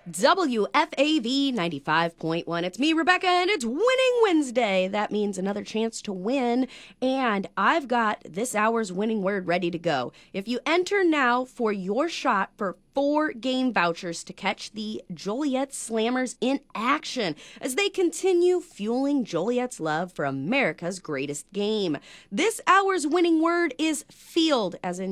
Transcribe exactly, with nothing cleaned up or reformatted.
W F A V ninety-five point one. It's me, Rebecca, and it's Winning Wednesday. That means another chance to win, and I've got this hour's winning word ready to go. If you enter now for your shot for four game vouchers to catch the Joliet Slammers in action as they continue fueling Joliet's love for America's greatest game. This hour's winning word is field, as in